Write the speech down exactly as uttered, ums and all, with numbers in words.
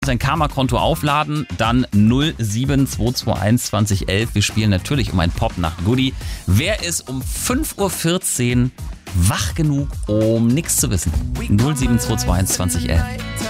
sein Karma-Konto aufladen, dann null sieben zwei zwei eins zwanzig elf. Wir spielen natürlich um ein Pop-Nacht-Goodie. Wer ist um fünf Uhr vierzehn wach genug, um nichts zu wissen? null sieben zwei zwei eins zwanzig elf.